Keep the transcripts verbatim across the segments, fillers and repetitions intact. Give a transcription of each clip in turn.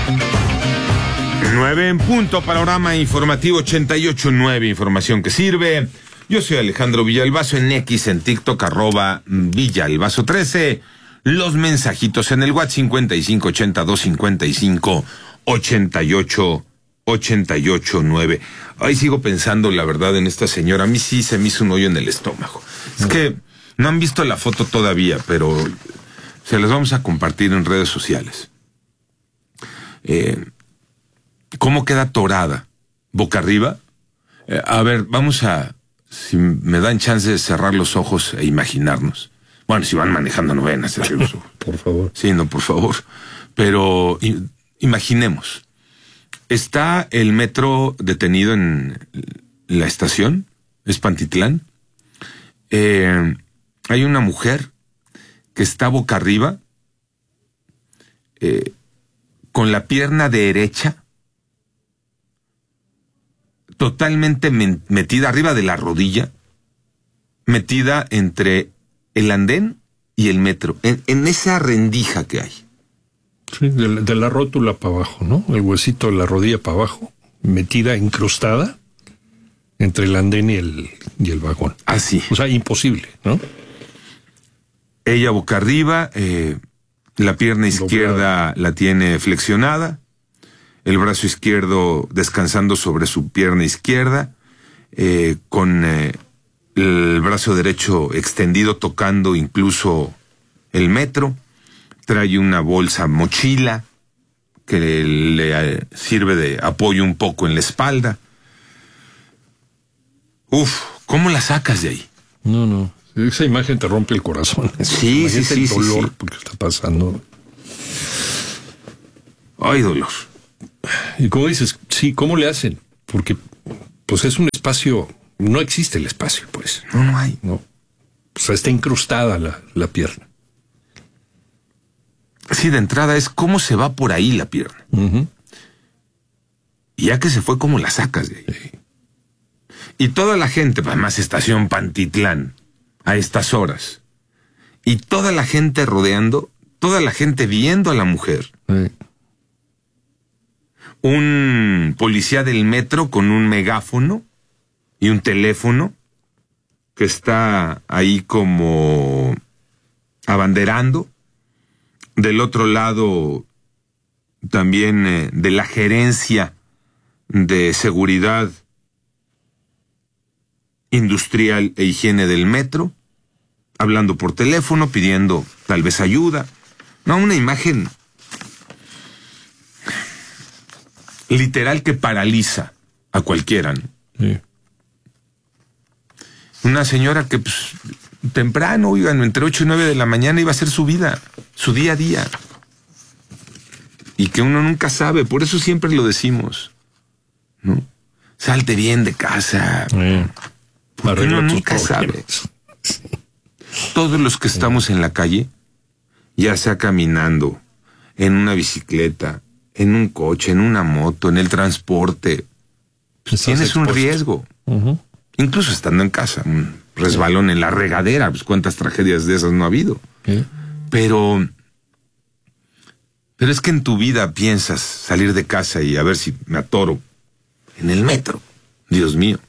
Nueve en punto, panorama informativo ochenta y ocho punto nueve, información que sirve. Yo soy Alejandro Villalbazo, en X, en TikTok, arroba Villalbazo trece. Los mensajitos en el WhatsApp cincuenta y cinco ochenta y dos cincuenta y cinco ochenta y ocho ochenta y ocho nueve. Ahí sigo pensando, la verdad, en esta señora. A mí sí se me hizo un hoyo en el estómago. Es que no han visto la foto todavía, pero se las vamos a compartir en redes sociales. Eh, ¿Cómo queda atorada? ¿Boca arriba? Eh, a ver, vamos a... Si me dan chance de cerrar los ojos e imaginarnos. Bueno, si van manejando no vayan a cerrar los ojos. Por favor. Sí, no, por favor. Pero i- imaginemos. Está el metro detenido en la estación, es Pantitlán. Eh, hay una mujer que está boca arriba, eh, con la pierna derecha totalmente men- metida arriba de la rodilla, metida entre el andén y el metro, en, en esa rendija que hay. Sí, de, la- de la rótula para abajo, ¿no? El huesito de la rodilla para abajo, metida, incrustada entre el andén y el, y el vagón. Así. O sea, imposible, ¿no? Ella boca arriba, eh, la pierna izquierda la tiene flexionada, el brazo izquierdo descansando sobre su pierna izquierda, eh, con eh, el brazo derecho extendido tocando incluso el metro. Trae una bolsa mochila que le eh, sirve de apoyo un poco en la espalda. Uf, ¿cómo la sacas de ahí? No, no. Esa imagen te rompe el corazón. Sí, Imagínate sí, sí, el sí, dolor sí. porque está pasando. Ay, dolor. Y como dices, sí, ¿cómo le hacen? Porque, pues es un espacio, no existe el espacio, pues. No, no hay. No. O sea, está incrustada la, la pierna. Sí, de entrada es cómo se va por ahí la pierna. Uh-huh. Y ya que se fue, ¿cómo la sacas de ahí? Sí. Y toda la gente, además estación Pantitlán, a estas horas. Y toda la gente rodeando, toda la gente viendo a la mujer. Sí. Un policía del metro con un megáfono y un teléfono que está ahí como abanderando. Del otro lado, también eh, de la gerencia de seguridad industrial e higiene del metro, hablando por teléfono, pidiendo tal vez ayuda. No, una imagen literal que paraliza a cualquiera, ¿no? Sí. Una señora que pues, temprano, oigan, entre ocho y nueve de la mañana iba a ser su vida, su día a día. Y que uno nunca sabe, por eso siempre lo decimos, ¿no? Salte bien de casa. Sí. Porque Arregla uno tus nunca sabe. problemas. Todos los que estamos en la calle, ya sea caminando, en una bicicleta, en un coche, en una moto, en el transporte, pues Estás tienes un expuesto. riesgo. Uh-huh. Incluso estando en casa, un resbalón en la regadera, pues cuántas tragedias de esas no ha habido. Sí. Pero, pero es que en tu vida piensas salir de casa y a ver si me atoro en el metro. Dios mío.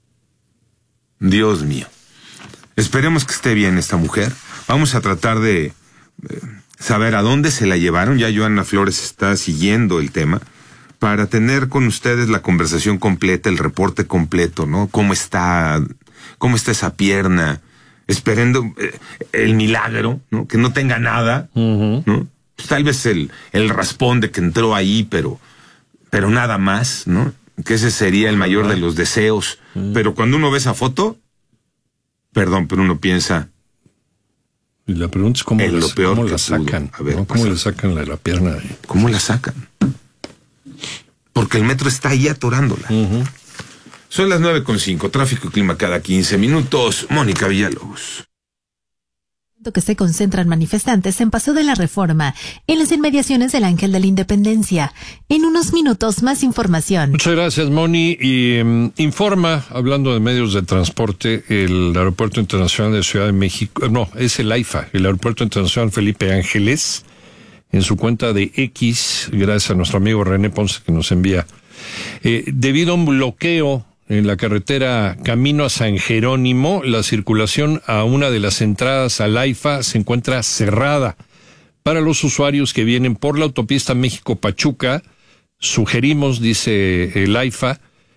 Dios mío. Esperemos que esté bien esta mujer. Vamos a tratar de eh, saber a dónde se la llevaron. Ya Joana Flores está siguiendo el tema para tener con ustedes la conversación completa, el reporte completo, ¿no? Cómo está, cómo está esa pierna, esperando eh, el milagro, ¿no? Que no tenga nada, Uh-huh. ¿no? Pues tal vez el, el raspón de que entró ahí, pero, pero nada más, ¿no? Que ese sería el mayor de los deseos. Uh-huh. Pero cuando uno ve esa foto, perdón, pero uno piensa... Y la pregunta es cómo, En lo las- peor cómo que la pudo sacan. haber ¿No? ¿Cómo pasado. le sacan la, la pierna? De... ¿Cómo la sacan? Porque el metro está ahí atorándola. Uh-huh. Son las nueve con cinco, tráfico y clima cada quince minutos. Mónica Villalobos. Que se concentran manifestantes en Paso de la Reforma, en las inmediaciones del Ángel de la Independencia. En unos minutos, más información. Muchas gracias, Moni. Y um, informa, hablando de medios de transporte, el Aeropuerto Internacional de Ciudad de México, no, es el AIFA, el Aeropuerto Internacional Felipe Ángeles, en su cuenta de X, gracias a nuestro amigo René Ponce que nos envía. Eh, debido a un bloqueo en la carretera camino a San Jerónimo, la circulación a una de las entradas al AIFA se encuentra cerrada. Para los usuarios que vienen por la autopista México-Pachuca, sugerimos, dice el AIFA,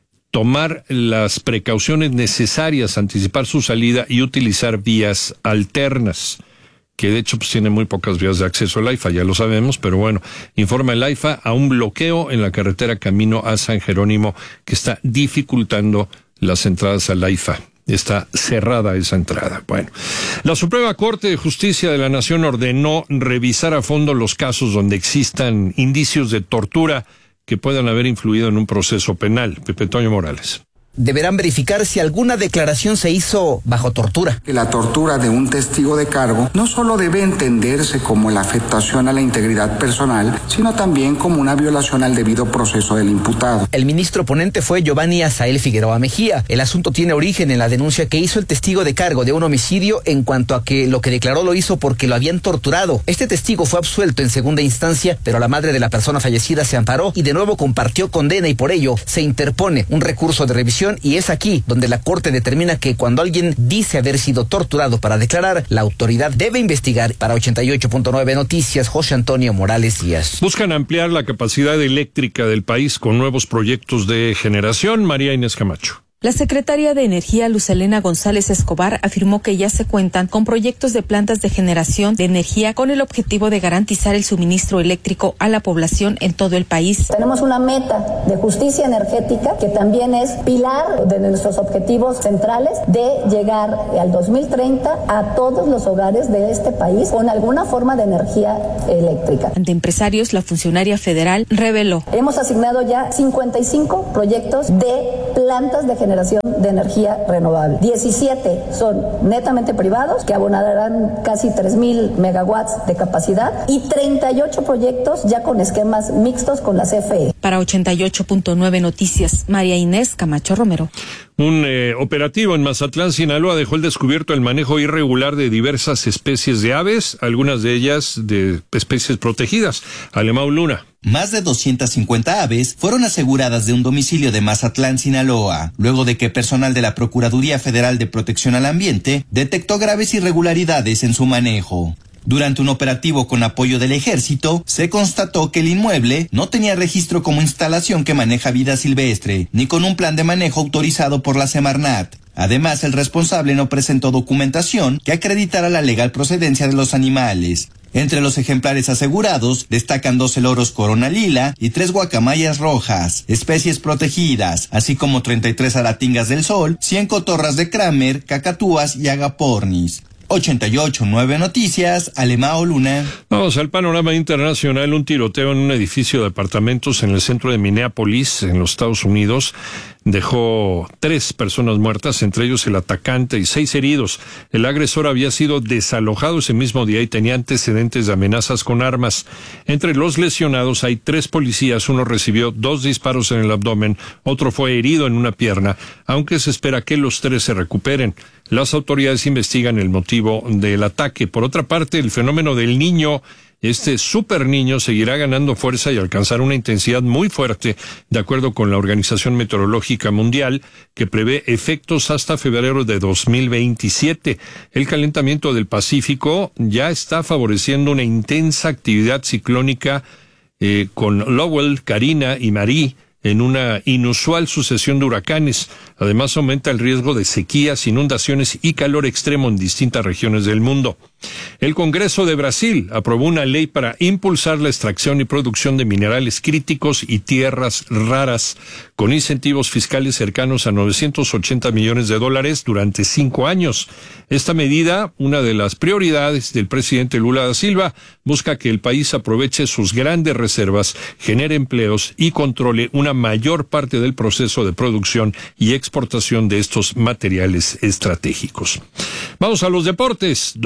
tomar las precauciones necesarias, anticipar su salida y utilizar vías alternas, que de hecho pues tiene muy pocas vías de acceso al AIFA, ya lo sabemos, pero bueno, informa el AIFA a un bloqueo en la carretera camino a San Jerónimo que está dificultando las entradas al AIFA. Está cerrada esa entrada. Bueno, la Suprema Corte de Justicia de la Nación ordenó revisar a fondo los casos donde existan indicios de tortura que puedan haber influido en un proceso penal. Pepe Toño Morales. Deberán verificar si alguna declaración se hizo bajo tortura. La tortura de un testigo de cargo no solo debe entenderse como la afectación a la integridad personal, sino también como una violación al debido proceso del imputado. El ministro ponente fue Giovanni Azael Figueroa Mejía. El asunto tiene origen en la denuncia que hizo el testigo de cargo de un homicidio en cuanto a que lo que declaró lo hizo porque lo habían torturado. Este testigo fue absuelto en segunda instancia, pero la madre de la persona fallecida se amparó y de nuevo compartió condena y por ello se interpone un recurso de revisión. Y es aquí donde la Corte determina que cuando alguien dice haber sido torturado para declarar, la autoridad debe investigar. Para ochenta y ocho punto nueve Noticias, José Antonio Morales Díaz. Buscan ampliar la capacidad eléctrica del país con nuevos proyectos de generación. María Inés Camacho. La secretaria de Energía, Luz Helena González Escobar, afirmó que ya se cuentan con proyectos de plantas de generación de energía con el objetivo de garantizar el suministro eléctrico a la población en todo el país. Tenemos una meta de justicia energética que también es pilar de nuestros objetivos centrales de llegar al dos mil treinta a todos los hogares de este país con alguna forma de energía eléctrica. Ante empresarios, la funcionaria federal reveló. Hemos asignado ya cincuenta y cinco proyectos de plantas de generación generación de energía renovable. diecisiete son netamente privados, que abonarán casi tres mil megawatts de capacidad, y treinta y ocho proyectos ya con esquemas mixtos con la C F E. Para ochenta y ocho punto nueve Noticias, María Inés Camacho Romero. Un eh, operativo en Mazatlán, Sinaloa, dejó al descubierto el manejo irregular de diversas especies de aves, algunas de ellas de especies protegidas. Alemão Luna. Más de doscientas cincuenta aves fueron aseguradas de un domicilio de Mazatlán, Sinaloa, luego de que personal de la Procuraduría Federal de Protección al Ambiente detectó graves irregularidades en su manejo. Durante un operativo con apoyo del ejército, se constató que el inmueble no tenía registro como instalación que maneja vida silvestre, ni con un plan de manejo autorizado por la Semarnat. Además, el responsable no presentó documentación que acreditara la legal procedencia de los animales. Entre los ejemplares asegurados destacan doce loros corona lila y tres guacamayas rojas, especies protegidas, así como treinta y tres aratingas del sol, cien cotorras de Kramer, cacatúas y agapornis. ochenta y ocho punto nueve Noticias, Alemão Luna. Vamos al panorama internacional. Un tiroteo en un edificio de apartamentos en el centro de Minneapolis, en los Estados Unidos, dejó tres personas muertas, entre ellos el atacante, y seis heridos. El agresor había sido desalojado ese mismo día y tenía antecedentes de amenazas con armas. Entre los lesionados hay tres policías. Uno recibió dos disparos en el abdomen, otro fue herido en una pierna, aunque se espera que los tres se recuperen. Las autoridades investigan el motivo del ataque. Por otra parte, el fenómeno del niño, este super niño, seguirá ganando fuerza y alcanzar una intensidad muy fuerte, de acuerdo con la Organización Meteorológica Mundial, que prevé efectos hasta febrero de dos mil veintisiete. El calentamiento del Pacífico ya está favoreciendo una intensa actividad ciclónica eh, con Lowell, Karina y Marie, en una inusual sucesión de huracanes. Además, aumenta el riesgo de sequías, inundaciones y calor extremo en distintas regiones del mundo. El Congreso de Brasil aprobó una ley para impulsar la extracción y producción de minerales críticos y tierras raras, con incentivos fiscales cercanos a novecientos ochenta millones de dólares durante cinco años. Esta medida, una de las prioridades del presidente Lula da Silva, busca que el país aproveche sus grandes reservas, genere empleos y controle una mayor parte del proceso de producción y exportación de estos materiales estratégicos. Vamos a los deportes. Don Alex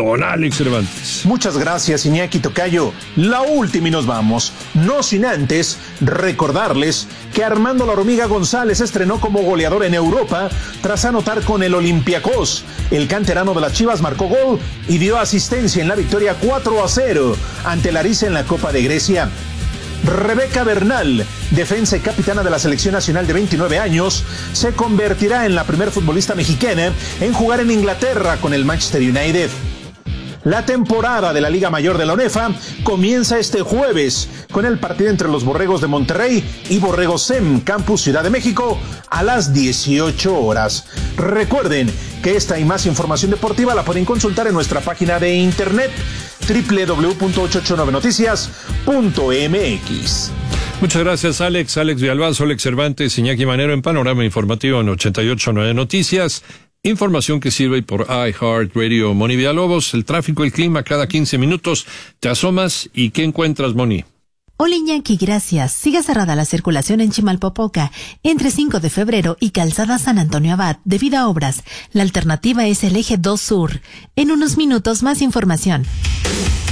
Alex Cervantes. Muchas gracias, Iñaki Tocayo. La última y nos vamos. No sin antes recordarles que Armando La Hormiga González estrenó como goleador en Europa tras anotar con el Olympiacos. El canterano de las Chivas marcó gol y dio asistencia en la victoria cuatro a cero ante Larissa en la Copa de Grecia. Rebeca Bernal, defensa y capitana de la selección nacional de veintinueve años, se convertirá en la primer futbolista mexicana en jugar en Inglaterra con el Manchester United. La temporada de la Liga Mayor de la UNEFA comienza este jueves con el partido entre los Borregos de Monterrey y Borregos S E M Campus Ciudad de México a las dieciocho horas. Recuerden que esta y más información deportiva la pueden consultar en nuestra página de internet doble u doble u doble u punto ochocientos ochenta y nueve noticias punto m x. Muchas gracias, Alex. Alex Villalbazo, Alex Cervantes, Iñaki Manero en Panorama Informativo en ochenta y ocho punto nueve Noticias. Información que sirve por iHeartRadio. Moni Villalobos, el tráfico y el clima cada quince minutos. Te asomas y ¿qué encuentras, Moni? Hola Iñaki, gracias. Sigue cerrada la circulación en Chimalpopoca, entre cinco de febrero y Calzada San Antonio Abad, debido a obras. La alternativa es el eje dos Sur. En unos minutos más información.